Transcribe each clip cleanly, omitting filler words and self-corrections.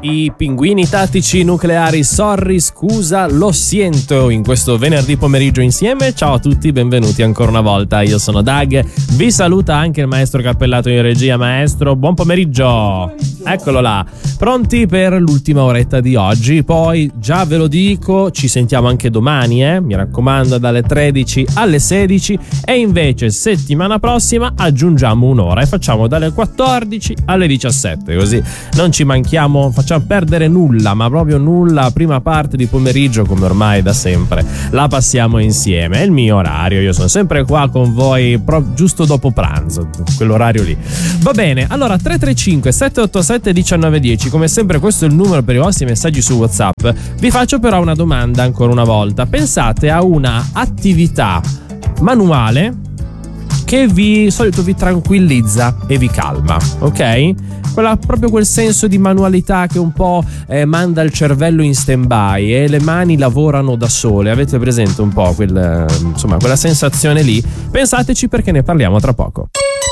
I pinguini tattici nucleari, sorry, scusa, lo siento, in questo venerdì pomeriggio insieme. Ciao a tutti, benvenuti ancora una volta, io sono Dag, vi saluta anche il maestro cappellato in regia. Maestro, buon pomeriggio. Eccolo là, pronti per l'ultima oretta di oggi. Poi già ve lo dico, ci sentiamo anche domani, mi raccomando, dalle 13 alle 16, e invece settimana prossima aggiungiamo un'ora e facciamo dalle 14 alle 17, così non ci manchiamo, facciamo perdere nulla, ma proprio nulla. Prima parte di pomeriggio, come ormai da sempre, la passiamo insieme. È il mio orario, io sono sempre qua con voi giusto dopo pranzo, quell'orario lì. Va bene, allora 335 787 1910, come sempre questo è il numero per i vostri messaggi su WhatsApp. Vi faccio però una domanda ancora una volta. Pensate a una attività manuale che di solito vi tranquillizza e vi calma, ok? Proprio quel senso di manualità che un po' manda il cervello in stand-by e le mani lavorano da sole. Avete presente un po' quella sensazione lì? Pensateci, perché ne parliamo tra poco.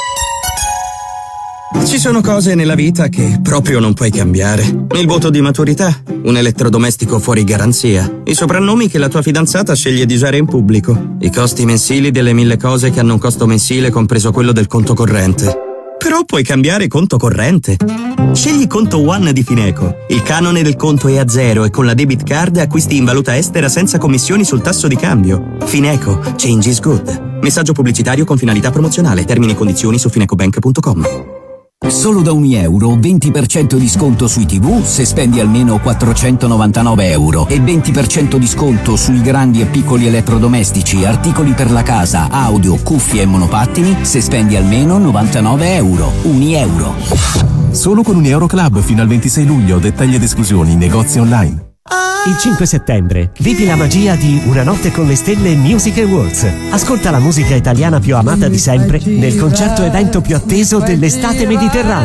Ci sono cose nella vita che proprio non puoi cambiare. Il voto di maturità, un elettrodomestico fuori garanzia, i soprannomi che la tua fidanzata sceglie di usare in pubblico, i costi mensili delle 1000 cose che hanno un costo mensile compreso quello del conto corrente. Però puoi cambiare conto corrente. Scegli Conto One di Fineco. Il canone del conto è a zero e con la debit card acquisti in valuta estera senza commissioni sul tasso di cambio. Fineco, change is good. Messaggio pubblicitario con finalità promozionale. Termini e condizioni su finecobank.com. Solo da €1 20% di sconto sui TV se spendi almeno €499 e 20% di sconto sui grandi e piccoli elettrodomestici, articoli per la casa, audio, cuffie e monopattini se spendi almeno €99. €1. Solo con Unieuro Club fino al 26 luglio. Dettagli ed esclusioni, negozi online. Il 5 settembre vivi la magia di Una notte con le stelle Music Awards. Ascolta la musica italiana più amata di sempre nel concerto evento più atteso dell'estate mediterranea.